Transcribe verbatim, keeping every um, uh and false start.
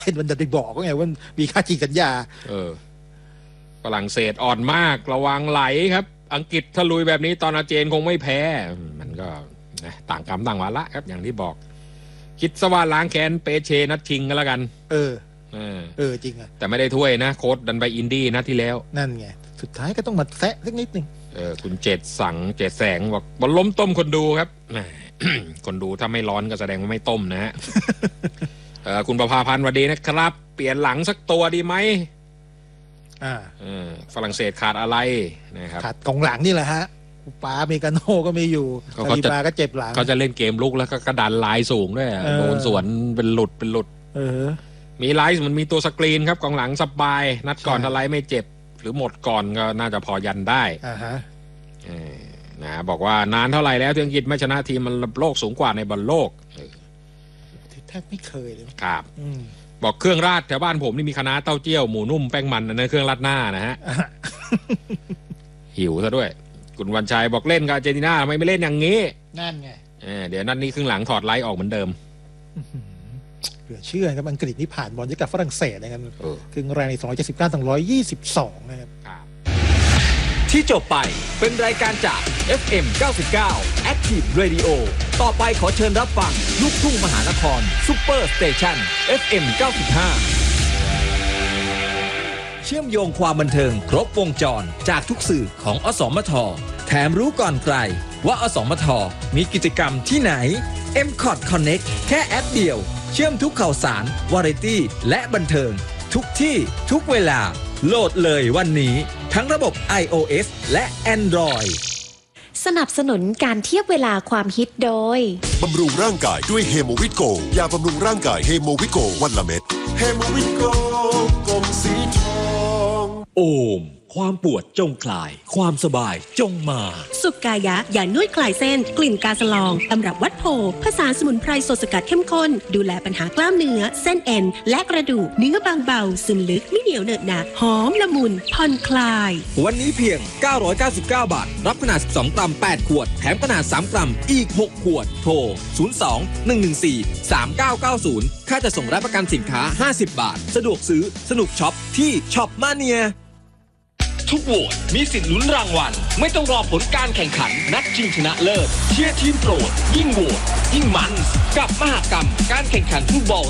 เช่นมันจะไปบอกว่าไงว่ามีค่าฉีกสัญญาเออฝรั่งเศสอ่อนมากระวังไหลครับอังกฤษถ้าลุยแบบนี้ตอนอาเจนคงไม่แพ้มันก็นะต่างกรรมต่างวาระครับอย่างที่บอกคิดซะว่าล้างแค้นเปเชนัดชิงกันแล้วกันเออเออเออจริงอะแต่ไม่ได้ถ้วยนะโค้ชดันไปอินดี้นัดที่แล้วนั่นไงสุดท้ายก็ต้องมาแซะสักนิดนึงเออคุณเจตสั่งเจตแสงบอกบอลล้มต้มคนดูครับ คนดูถ้าไม่ร้อนก็แสดงว่าไม่ต้มนะฮะ เออคุณประภาพันธ์สวัสดีนะครับเปลี่ยนหลังสักตัวดีไหมอ่าเออฝรั่งเศสขาดอะไรนะครับขาดกองหลังนี่แหละฮะปาเมกาโน่ก็ไม่อยู่ซาลิบาก็เจ็บหลังเขาจะเล่นเกมลุกแล้วก็กระดานลายสูงด้วยโดนสวนเป็นหลุดเป็นหลุดเออมีไลท์มันมีตัวสกรีนครับกองหลังสบายนัดก่อนถ้าไลท์ไม่เจ็บหรือหมดก่อนก็น่าจะพอยันได้อ่าฮะนะบอกว่านานเท่าไหร่แล้วที่อังกฤษไม่ชนะทีมมันโลกสูงกว่าในบอลโลกแทบไม่เคยเลยครับบอกเครื่องราดแถวบ้านผมนี่มีคะน้าเต้าเจี้ยวหมูนุ่มแป้งมันนั่นเครื่องราดหน้านะฮะ หิวซะด้วยคุณวันชัยบอกเล่นกับอาร์เจนตินาทำไมไม่เล่นอย่างนี้นั่นไงเดี๋ยวนัดนี้ครึ่งหลังถอดไลท์ออกเหมือนเดิมเหลือเชื่อครับอังกฤษนี่ผ่านบอลจากฝรั่งเศสนะครับครึ่งแรกในสองร้อยเจ็ดสิบเก้าต่อหนึ่งร้อยยี่สิบสองนะครับที่จบไปเป็นรายการจาก เอฟ เอ็ม เก้าสิบเก้า Active Radio ต่อไปขอเชิญรับฟังลูกทุ่งมหานครซุปเปอร์สเตชัน เอฟ เอ็ม เก้าสิบห้า เชื่อมโยงความบันเทิงครบวงจรจากทุกสื่อของอสมทแถมรู้ก่อนใครว่าอสมทมีกิจกรรมที่ไหน เอ็ม คอท Connect แค่แอปเดียวเชื่อมทุกข่าวสารวาไรตี้และบันเทิงทุกที่ทุกเวลาโหลดเลยวันนี้ทั้งระบบ iOS และ Android สนับสนุนการเทียบเวลาความฮิตโดยบำรุงร่างกายด้วยเฮโมวิโกยาบำรุงร่างกายเฮโมวิโกวันละเม็ดเฮโมวิโกกลมสีทองโอมความปวดจงคลายความสบายจงมาสุกายะยานวดคลายเส้นกลิ่นกาสลองตำรับวัดโพผสานสมุนไพรสดสกัดเข้มข้นดูแลปัญหากล้ามเนื้อเส้นเอ็นและกระดูกเนื้อบางเบาซึมลึกไม่เหนียวเหนอะหนะหอมละมุนผ่อนคลายวันนี้เพียงเก้าร้อยเก้าสิบเก้าบาทรับขนาดสิบสองกรัมแปดขวดแถมขนาดสามกรัมอีกหกขวดโทรศูนย์ สอง หนึ่ง หนึ่ง สี่ สาม เก้า เก้า ศูนย์ค่าจะส่งรับประกันสินค้าห้าสิบบาทสะดวกซื้อสนุกช็อปที่ช็อปมาเนียทุกโหวตมีสิทธิ์ลุ้นรางวัลไม่ต้องรอผลการแข่งขันนัดชิงชนะเลิศเชียร์ทีมโปรดยิ่งโหวตยิ่งมันกับมหกรรมการแข่งขันฟุตบอล